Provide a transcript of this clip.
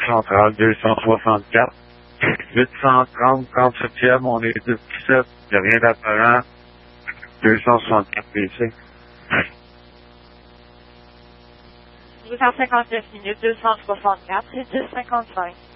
centrale 264. 830, 37e, on est 17, il n'y a rien d'apparent. 264 PC. 259 minutes, 264 et 1055.